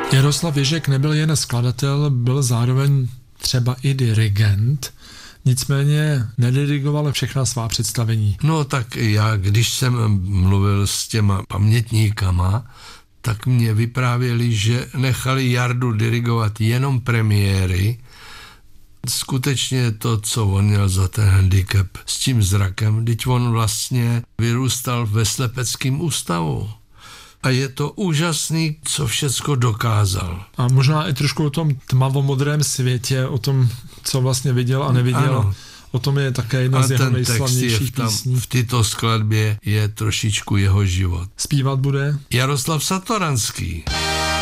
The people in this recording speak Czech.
Jaroslav Ježek nebyl jen skladatel, byl zároveň třeba i dirigent, nicméně nedirigoval všechna svá představení. No tak já, když jsem mluvil s těma pamětníkama, tak mě vyprávěli, že nechali Jardu dirigovat jenom premiéry. Skutečně to, co on měl za ten handicap s tím zrakem, teď on vlastně vyrůstal ve slepeckém ústavu. A je to úžasný, co všecko dokázal. A možná i trošku o tom tmavomodrém světě, o tom, co vlastně viděl a neviděl. Ano. O tom je také jedna z jeho nejslavnějších písní. V této skladbě je trošičku jeho život. Zpívat bude Jaroslav Satoranský.